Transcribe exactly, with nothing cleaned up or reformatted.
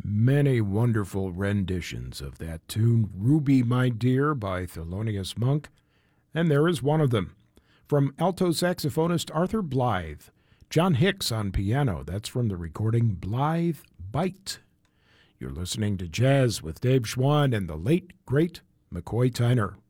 many wonderful renditions of that tune, Ruby, My Dear, by Thelonious Monk, and there is one of them. From alto saxophonist Arthur Blythe, John Hicks on piano. That's from the recording Blythe Bite. You're listening to Jazz with Dave Schwann and the late, great McCoy Tyner.